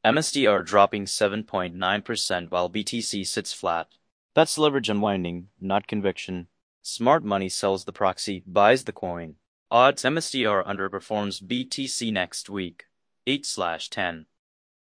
MSTR dropping 7.9% while BTC sits flat. That's leverage unwinding, not conviction. Smart money sells the proxy, buys the coin. Odds MSTR underperforms BTC next week. 8/10.